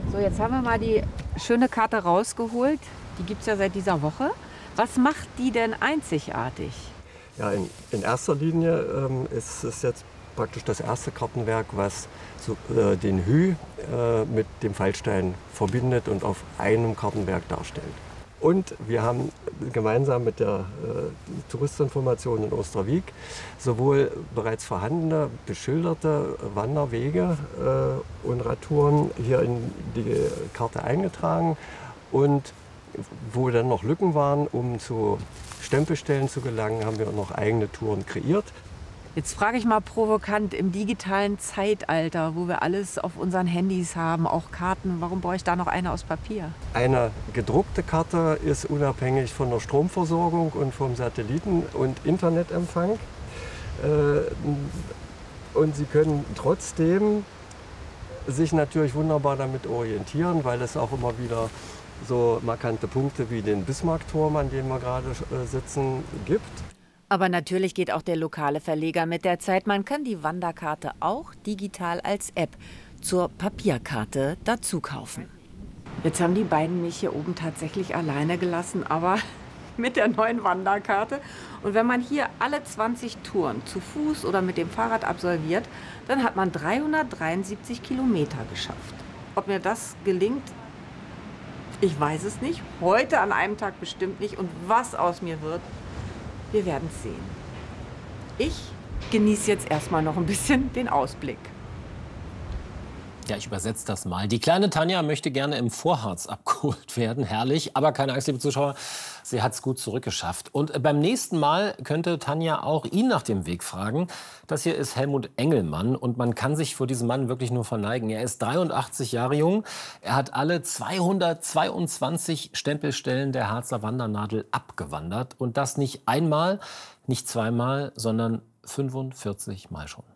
So, jetzt haben wir mal die schöne Karte rausgeholt. Die gibt es ja seit dieser Woche. Was macht die denn einzigartig? Ja, in erster Linie ist es jetzt praktisch das erste Kartenwerk, was so, den Hü mit dem Fallstein verbindet und auf einem Kartenwerk darstellt. Und wir haben gemeinsam mit der Touristinformation in Osterwieck sowohl bereits vorhandene beschilderte Wanderwege und Radtouren hier in die Karte eingetragen. Und wo dann noch Lücken waren, um zu Stempelstellen zu gelangen, haben wir noch eigene Touren kreiert. Jetzt frage ich mal provokant, im digitalen Zeitalter, wo wir alles auf unseren Handys haben, auch Karten, warum brauche ich da noch eine aus Papier? Eine gedruckte Karte ist unabhängig von der Stromversorgung und vom Satelliten- und Internetempfang. Und Sie können trotzdem sich natürlich wunderbar damit orientieren, weil es auch immer wieder so markante Punkte wie den Bismarckturm, an dem wir gerade sitzen, gibt. Aber natürlich geht auch der lokale Verleger mit der Zeit. Man kann die Wanderkarte auch digital als App zur Papierkarte dazu kaufen. Jetzt haben die beiden mich hier oben tatsächlich alleine gelassen, aber mit der neuen Wanderkarte. Und wenn man hier alle 20 Touren zu Fuß oder mit dem Fahrrad absolviert, dann hat man 373 Kilometer geschafft. Ob mir das gelingt, ich weiß es nicht. Heute an einem Tag bestimmt nicht. Und was aus mir wird, wir werden es sehen. Ich genieße jetzt erstmal noch ein bisschen den Ausblick. Ja, ich übersetze das mal. Die kleine Tanja möchte gerne im Vorharz abgeholt werden. Herrlich. Aber keine Angst, liebe Zuschauer, sie hat es gut zurückgeschafft. Und beim nächsten Mal könnte Tanja auch ihn nach dem Weg fragen. Das hier ist Helmut Engelmann. Und man kann sich vor diesem Mann wirklich nur verneigen. Er ist 83 Jahre jung. Er hat alle 222 Stempelstellen der Harzer Wandernadel abgewandert. Und das nicht einmal, nicht zweimal, sondern 45 Mal schon.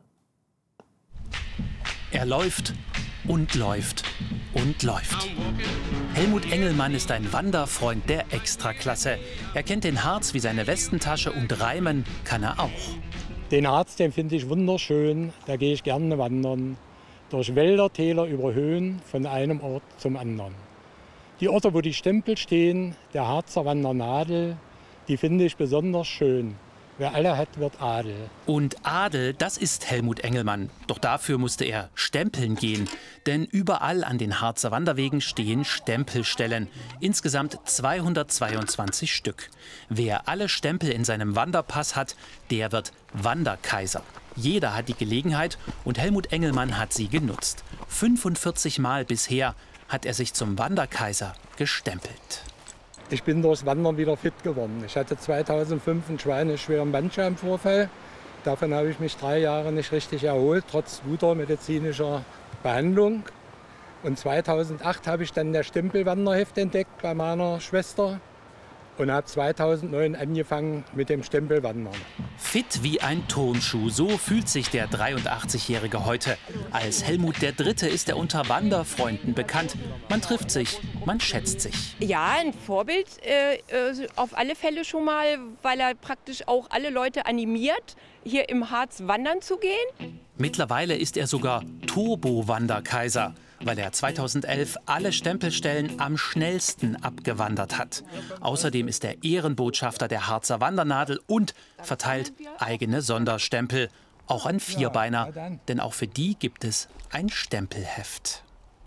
Er läuft und läuft und läuft. Helmut Engelmann ist ein Wanderfreund der Extraklasse. Er kennt den Harz wie seine Westentasche und reimen kann er auch. Den Harz, den finde ich wunderschön. Da gehe ich gerne wandern. Durch Wälder, Täler, über Höhen, von einem Ort zum anderen. Die Orte, wo die Stempel stehen, der Harzer Wandernadel, die finde ich besonders schön. Wer alle hat, wird Adel. Und Adel, das ist Helmut Engelmann. Doch dafür musste er stempeln gehen. Denn überall an den Harzer Wanderwegen stehen Stempelstellen. Insgesamt 222 Stück. Wer alle Stempel in seinem Wanderpass hat, der wird Wanderkaiser. Jeder hat die Gelegenheit und Helmut Engelmann hat sie genutzt. 45 Mal bisher hat er sich zum Wanderkaiser gestempelt. Ich bin durchs Wandern wieder fit geworden. Ich hatte 2005 einen schweineschweren Bandscheibenvorfall. Davon habe ich mich 3 Jahre nicht richtig erholt, trotz guter medizinischer Behandlung. Und 2008 habe ich dann das Stempelwanderheft entdeckt bei meiner Schwester und habe 2009 angefangen mit dem Stempelwandern. Fit wie ein Turnschuh, so fühlt sich der 83-Jährige heute. Als Helmut III. Ist er unter Wanderfreunden bekannt. Man trifft sich, man schätzt sich. Ja, ein Vorbild auf alle Fälle schon mal, weil er praktisch auch alle Leute animiert, hier im Harz wandern zu gehen. Mittlerweile ist er sogar Turbo-Wanderkaiser, weil er 2011 alle Stempelstellen am schnellsten abgewandert hat. Außerdem ist er Ehrenbotschafter der Harzer Wandernadel und verteilt eigene Sonderstempel, auch an Vierbeiner, denn auch für die gibt es ein Stempelheft.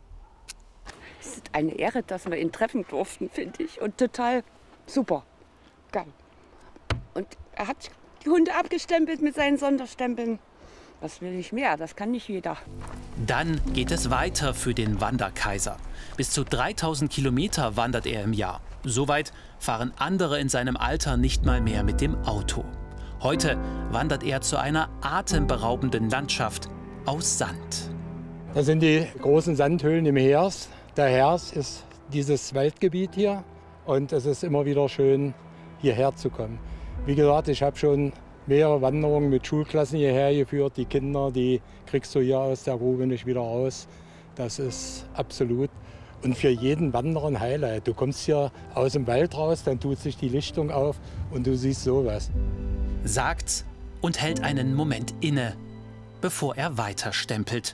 Es ist eine Ehre, dass wir ihn treffen durften, finde ich, und total super, geil. Und er hat die Hunde abgestempelt mit seinen Sonderstempeln. Was will ich mehr? Das kann nicht jeder. Dann geht es weiter für den Wanderkaiser. Bis zu 3000 Kilometer wandert er im Jahr. Soweit fahren andere in seinem Alter nicht mal mehr mit dem Auto. Heute wandert er zu einer atemberaubenden Landschaft aus Sand. Das sind die großen Sandhöhlen im Heers. Der Heers ist dieses Waldgebiet hier und es ist immer wieder schön, hierher zu kommen. Wie gesagt, ich habe schon mehrere Wanderungen mit Schulklassen hierher geführt. Die Kinder, die kriegst du hier aus der Grube nicht wieder raus. Das ist absolut. Und für jeden Wanderer ein Highlight. Du kommst hier aus dem Wald raus, dann tut sich die Lichtung auf und du siehst sowas. Sagt's und hält einen Moment inne, bevor er weiter stempelt.